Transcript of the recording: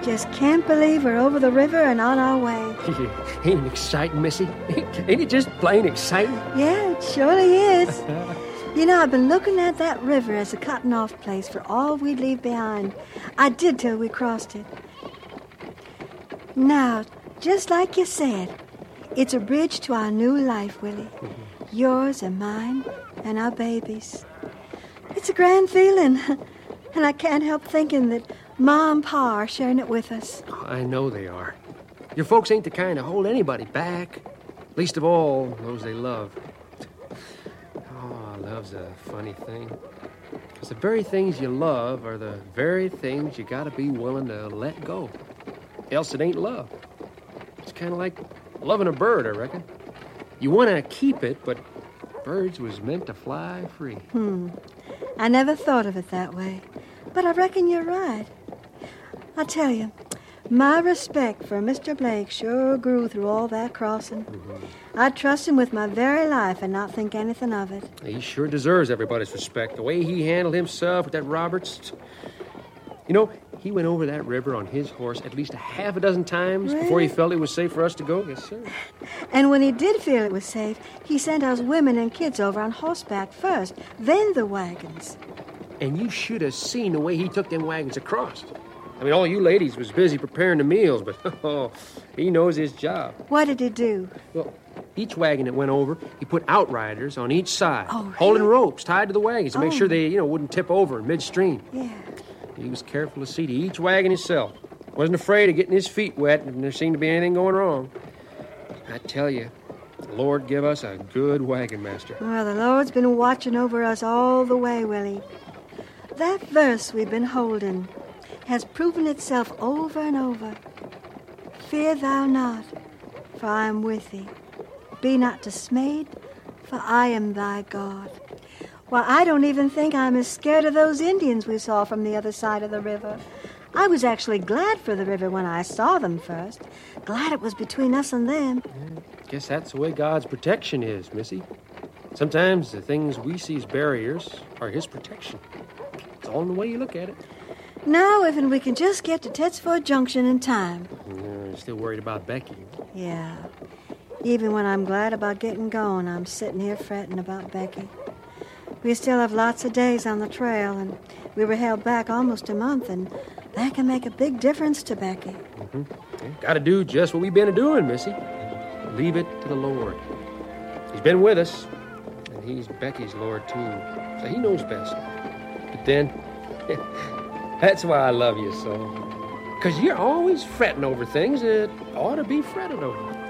Just can't believe we're over the river and on our way. Ain't it exciting, Missy? Ain't it just plain exciting? Yeah, it surely is. You know, I've been looking at that river as a cutting-off place for all we'd leave behind. I did till we crossed it. Now, just like you said, it's a bridge to our new life, Willie. Yours and mine and our babies. It's a grand feeling, and I can't help thinking that Ma and Pa are sharing it with us. I know they are. Your folks ain't the kind to hold anybody back, least of all those they love. Oh, love's a funny thing. Because the very things you love are the very things you gotta be willing to let go. Else it ain't love. It's kind of like loving a bird, I reckon. You want to keep it, but birds was meant to fly free. I never thought of it that way, but I reckon you're right. I tell you, my respect for Mr. Blake sure grew through all that crossing. I'd trust him with my very life and not think anything of it. He sure deserves everybody's respect. The way he handled himself with that Roberts. You know, he went over that river on his horse at least a half a dozen times before he felt it was safe for us to go. Yes, sir. And when he did feel it was safe, he sent us women and kids over on horseback first, then the wagons. And you should have seen the way he took them wagons across. I mean, all you ladies was busy preparing the meals, but he knows his job. What did he do? Well, each wagon that went over, he put outriders on each side, really? holding ropes tied to the wagons to make sure they, wouldn't tip over in midstream. Yeah. He was careful to see to each wagon himself. Wasn't afraid of getting his feet wet if there seemed to be anything going wrong. I tell you, the Lord give us a good wagon master. Well, the Lord's been watching over us all the way, Willie. That verse we've been holding has proven itself over and over. Fear thou not, for I am with thee. Be not dismayed, for I am thy God. Well, I don't even think I'm as scared of those Indians we saw from the other side of the river. I was actually glad for the river when I saw them first. Glad it was between us and them. Guess that's the way God's protection is, Missy. Sometimes the things we see as barriers are his protection. It's all in the way you look at it. Now, if we can just get to Tetsford Junction in time. You're still worried about Becky. Yeah. Even when I'm glad about getting going, I'm sitting here fretting about Becky. We still have lots of days on the trail, and we were held back almost a month, and that can make a big difference to Becky. Gotta do just what we've been doing, Missy. Leave it to the Lord. He's been with us, and he's Becky's Lord, too. So he knows best. But then, that's why I love you so. Because you're always fretting over things that ought to be fretted over.